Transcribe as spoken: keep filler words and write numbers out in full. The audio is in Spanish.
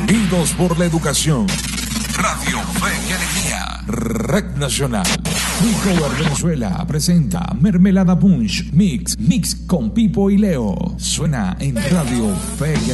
Unidos por la educación. Radio Fe y Alegría. Red Nacional. Cover Venezuela presenta Mermelada Punch Mix. Mix con Pipo y Leo. Suena en Radio Fe y Alegría.